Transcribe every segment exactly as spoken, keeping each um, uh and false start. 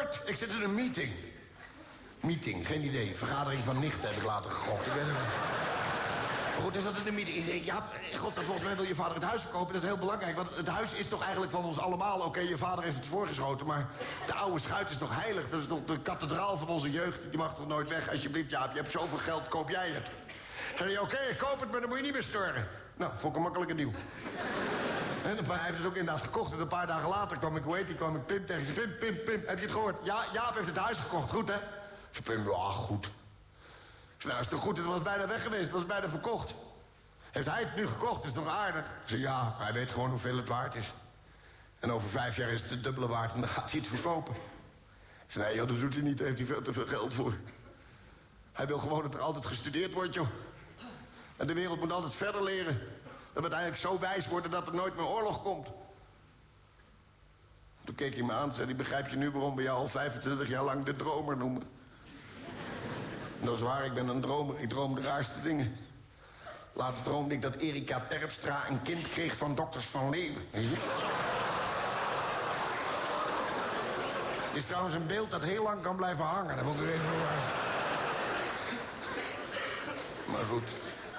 Kort, ik zit in een meeting. Meeting, geen idee. Vergadering van nichten heb ik later gegokt. Ik weet het niet. Maar goed, is dat in een meeting? Ik denk, ja, godsnaam, volgens mij wil je vader het huis verkopen. Dat is heel belangrijk, want het huis is toch eigenlijk van ons allemaal. Oké, okay, je vader heeft het voorgeschoten, maar de oude schuit is toch heilig? Dat is toch de kathedraal van onze jeugd? Die mag toch nooit weg? Alsjeblieft, Jaap, je hebt zoveel geld, koop jij het. Zei hij, oké, okay, ik koop het, maar dan moet je niet meer storen. Nou, vond ik een makkelijke deal. En hij heeft het ook inderdaad gekocht. En een paar dagen later kwam ik, hoe heet die, kwam ik Pim tegen. Ik zei, Pim, Pim, Pim, heb je het gehoord? Ja, Jaap heeft het huis gekocht, goed, hè? Ik zei, Pim, ja, goed. Ik zei, nou, is toch goed, het was bijna weg geweest, het was bijna verkocht. Heeft hij het nu gekocht, is toch aardig? Ik zei, ja, hij weet gewoon hoeveel het waard is. En over vijf jaar is het de dubbele waard en dan gaat hij het verkopen. Ik zei, nee, joh, dat doet hij niet, daar heeft hij veel te veel geld voor. Hij wil gewoon dat er altijd gestudeerd wordt, joh. En de wereld moet altijd verder leren. Dat we uiteindelijk zo wijs worden dat er nooit meer oorlog komt. Toen keek hij me aan en zei, begrijp je nu waarom we jou al vijfentwintig jaar lang de dromer noemen? En dat is waar, ik ben een dromer, ik droom de raarste dingen. Laatst droomde ik dat Erika Terpstra een kind kreeg van dokters van Leeuwen. Het is trouwens een beeld dat heel lang kan blijven hangen. Dat moet ik u even voorwaarden. Maar goed.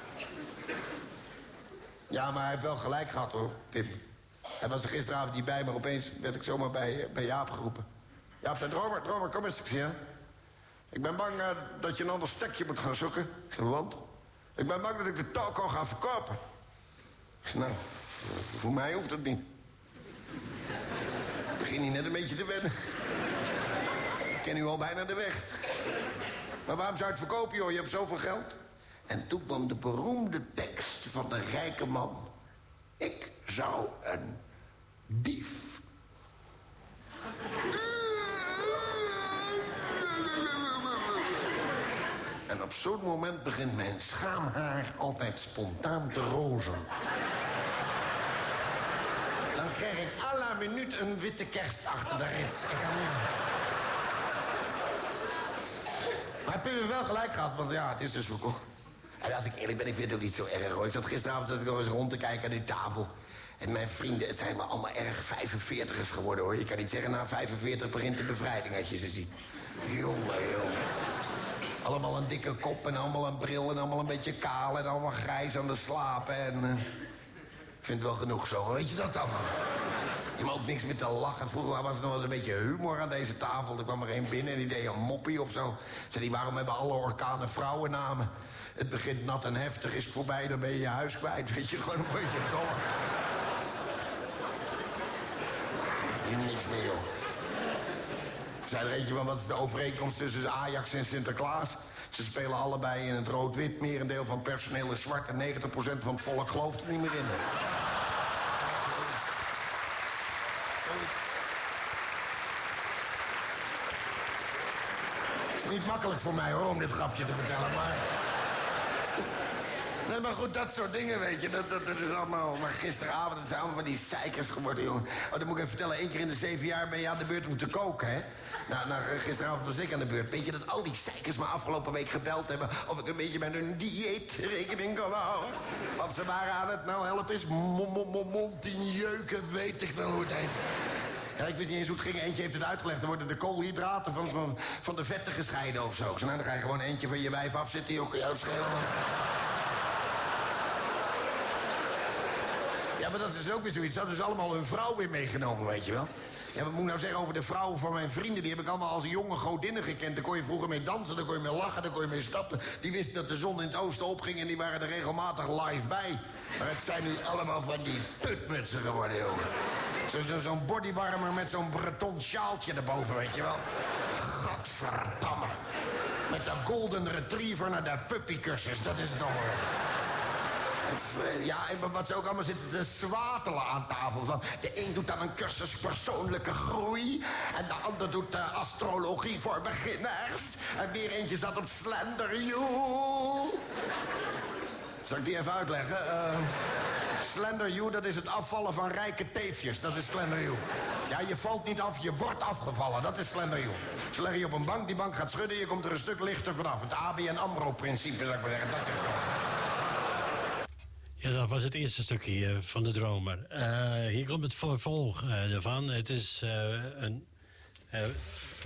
Ja, maar hij heeft wel gelijk gehad, hoor, Pim. Hij was er gisteravond niet bij, maar opeens werd ik zomaar bij, bij Jaap geroepen. Jaap zei, dromer, dromer, kom eens. Ik zei, ja. Ik ben bang uh, dat je een ander stekje moet gaan zoeken. Ik zei, want? Ik ben bang dat ik de toko ga verkopen. Ik zei, nou, voor mij hoeft dat niet. Ik begin hier net een beetje te wennen. Ik ken u al bijna de weg. Maar waarom zou je het verkopen, joh? Je hebt zoveel geld. En toen kwam de beroemde tekst van de rijke man. Ik zou een dief. En op zo'n moment begint mijn schaamhaar altijd spontaan te rozen. Dan krijg ik à la minuut een witte kerst achter de rits. Ik ga niet... Maar Pim heeft wel gelijk gehad, want ja, het is dus verkocht. En als ik eerlijk ben, ik vind het ook niet zo erg, hoor. Ik zat gisteravond zat ik nog eens rond te kijken aan die tafel. En mijn vrienden, het zijn wel allemaal erg vijfenveertigers geworden, hoor. Je kan niet zeggen, na vijfenveertig begint de bevrijding als je ze ziet. Jongen, jongen. Allemaal een dikke kop en allemaal een bril en allemaal een beetje kaal en allemaal grijs aan de slapen. En uh, ik vind het wel genoeg zo, weet je dat dan? Je mag ook niks meer te lachen. Vroeger was er nog wel eens een beetje humor aan deze tafel. Er kwam er een binnen en die deed een moppie of zo. Zei die, waarom hebben alle orkanen vrouwennamen? Het begint nat en heftig, is voorbij, dan ben je je huis kwijt. Weet je, gewoon een beetje dom. Niks meer, joh. Ik zei er eentje van, wat is de overeenkomst tussen Ajax en Sinterklaas? Ze spelen allebei in het rood-wit. Merendeel van het personeel is zwart en negentig procent van het volk gelooft er niet meer in. Het is niet makkelijk voor mij, hoor, om dit grapje te vertellen, maar... Nee, maar goed, dat soort dingen, weet je, dat, dat, dat is allemaal... Maar gisteravond, het zijn allemaal van die zeikers geworden, jongen. Oh, dat moet ik even vertellen, één keer in de zeven jaar ben je aan de beurt om te koken, hè? Nou, nou, gisteravond was ik aan de beurt. Weet je dat al die zeikers me afgelopen week gebeld hebben... of ik een beetje met hun dieet rekening kan houden? Want ze waren aan het, nou help eens, mondjeuken, weet ik wel hoe het heet. Ja, ik wist niet eens hoe het ging. Eentje heeft het uitgelegd. Er worden de koolhydraten van, van, van de vetten gescheiden of zo. Dus nou, dan ga je gewoon eentje van je wijf afzitten, die ook kan je uitschelen. Ja, maar dat is ook weer zoiets. Dat is allemaal hun vrouw weer meegenomen, weet je wel. Ja, wat moet ik nou zeggen over de vrouwen van mijn vrienden? Die heb ik allemaal als jonge godinnen gekend. Daar kon je vroeger mee dansen, daar kon je mee lachen, daar kon je mee stappen. Die wisten dat de zon in het oosten opging en die waren er regelmatig live bij. Maar het zijn nu allemaal van die putmutsen geworden, jongen. Zo'n zo, zo'n bodywarmer met zo'n breton sjaaltje erboven, weet je wel. Godverdamme. Met de golden retriever naar de puppycursus, dat is het toch wel. Ja, en wat ze ook allemaal zitten te zwatelen aan tafel. Van, de een doet dan een cursus persoonlijke groei... en de ander doet uh, astrologie voor beginners. En weer eentje zat op Slender You. Zal ik die even uitleggen? Uh, Slender You, dat is het afvallen van rijke teefjes. Dat is Slender You. Ja, je valt niet af, je wordt afgevallen. Dat is Slender You. Ze leggen je op een bank, die bank gaat schudden... je komt er een stuk lichter vanaf. Het A B N AMRO-principe, zou ik maar zeggen. Dat is het. Ja, dat was het eerste stukje uh, van de dromer. Uh, hier komt het vervolg uh, ervan. Het is uh, een... Uh,